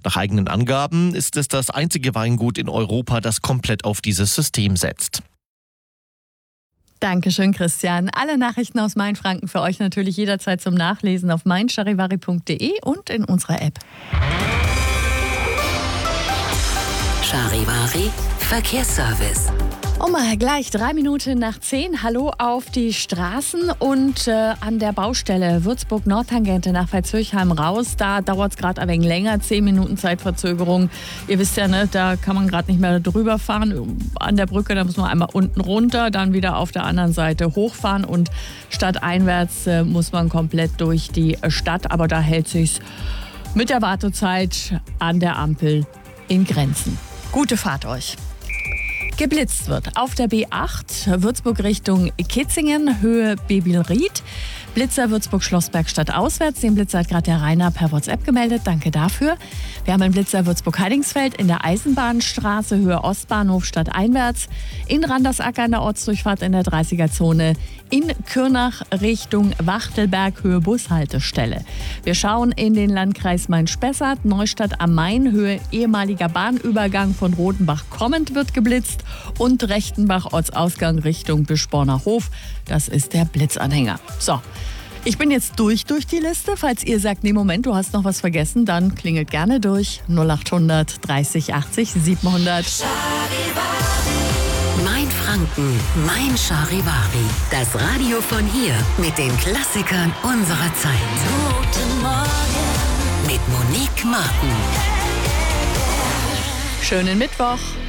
Nach eigenen Angaben ist es das einzige Weingut in Europa, das komplett auf dieses System setzt. Dankeschön, Christian. Alle Nachrichten aus Mainfranken für euch natürlich jederzeit zum Nachlesen auf meincharivari.de und in unserer App. Charivari Verkehrsservice. Gleich 3 Minuten nach 10. Hallo auf die Straßen und an der Baustelle Würzburg-Nordtangente nach Veitshöchheim raus. Da dauert es gerade ein wenig länger, 10 Minuten Zeitverzögerung. Ihr wisst ja, ne, da kann man gerade nicht mehr drüber fahren. An der Brücke, da muss man einmal unten runter, dann wieder auf der anderen Seite hochfahren und stadteinwärts muss man komplett durch die Stadt. Aber da hält sich's mit der Wartezeit an der Ampel in Grenzen. Gute Fahrt euch. Geblitzt wird auf der B8 Würzburg Richtung Kitzingen, Höhe Bebilried. Blitzer Würzburg-Schlossberg stadtauswärts. Den Blitzer hat gerade der Rainer per WhatsApp gemeldet. Danke dafür. Wir haben einen Blitzer Würzburg-Heidingsfeld in der Eisenbahnstraße, Höhe Ostbahnhof stadteinwärts. In Randersacker in der Ortsdurchfahrt in der 30er-Zone. In Kürnach Richtung Wachtelberg, Höhe Bushaltestelle. Wir schauen in den Landkreis Main-Spessart, Neustadt am Main, Höhe ehemaliger Bahnübergang von Rodenbach kommend wird geblitzt. Und Rechtenbach Ortsausgang Richtung Bischborner Hof. Das ist der Blitzanhänger. So. Ich bin jetzt durch die Liste. Falls ihr sagt, nee, Moment, du hast noch was vergessen, dann klingelt gerne durch 0800 30 80 700. Mainfranken, Mein Charivari. Das Radio von hier mit den Klassikern unserer Zeit. Guten Morgen mit Monique Martin. Schönen Mittwoch.